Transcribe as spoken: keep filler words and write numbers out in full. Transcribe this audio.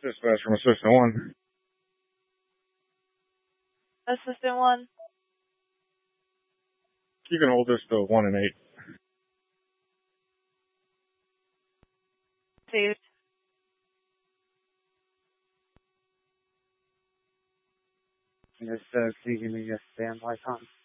Dispatch from Assistant one. Assistant one. You can hold this to one and eight. Received. Just uh, so you can just stand by time.